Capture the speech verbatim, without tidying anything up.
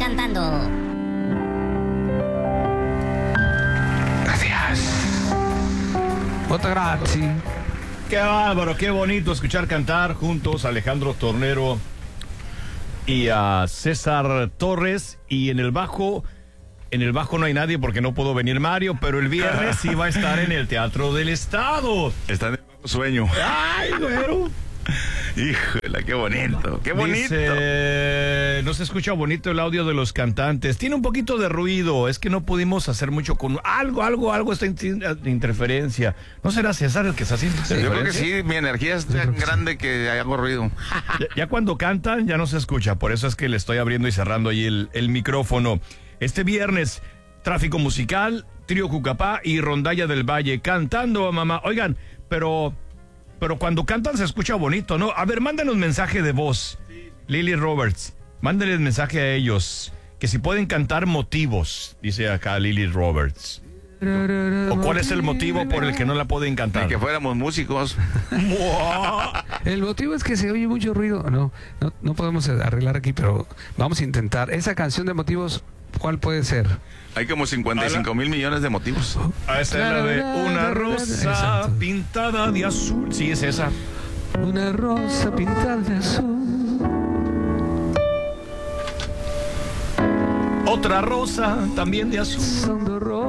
cantando. Gracias. Muchas gracias. Qué bárbaro, qué bonito escuchar cantar juntos a Alejandro Tornero y a César Torres. Y en el bajo, en el bajo no hay nadie porque no pudo venir Mario, pero el viernes sí va a estar en el Teatro del Estado. Está en el bajo sueño. ¡Ay, güero! Híjole, qué bonito, qué bonito. Dice, no se escucha bonito el audio de los cantantes. Tiene un poquito de ruido. Es que no pudimos hacer mucho con algo, algo, algo está in- interferencia. ¿No será César el que está haciendo Yo creo que sí, mi energía es tan grande que hago ruido. Ya, ya cuando cantan ya no se escucha. Por eso es que le estoy abriendo y cerrando ahí el, el micrófono. Este viernes, Tráfico Musical, Trío Cucapá y Rondalla del Valle cantando a mamá. Oigan, pero... Pero cuando cantan se escucha bonito, ¿no? A ver, mándanos mensaje de voz. Sí. Lily Roberts, mándenles mensaje a ellos. Que si pueden cantar motivos, dice acá Lily Roberts. ¿O cuál es el motivo por el que no la pueden cantar? Que fuéramos músicos. El motivo es que se oye mucho ruido. No, no, no podemos arreglar aquí, pero vamos a intentar. Esa canción de motivos, ¿cuál puede ser? Hay como cincuenta y cinco mil millones de motivos. Ah, esa es la de una rosa Exacto. pintada de azul. Sí, es esa. Una rosa pintada de azul. Otra rosa también de azul. Son dos rosas.